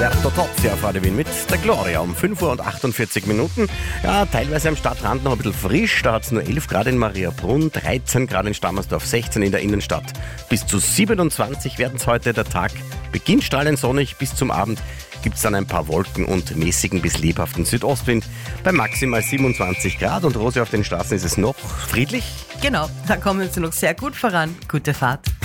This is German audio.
Roberto Tozzi auf Radio Wien mit der Gloria um 5 Uhr und 48 Minuten. Ja, teilweise am Stadtrand noch ein bisschen frisch. Da hat es nur 11 Grad in Mariabrunn, 13 Grad in Stammersdorf, 16 in der Innenstadt. Bis zu 27 werden es heute. Der Tag beginnt strahlend sonnig. Bis zum Abend gibt es dann ein paar Wolken und mäßigen bis lebhaften Südostwind bei maximal 27 Grad. Und Rosi, auf den Straßen ist es noch friedlich. Genau, da kommen Sie noch sehr gut voran. Gute Fahrt.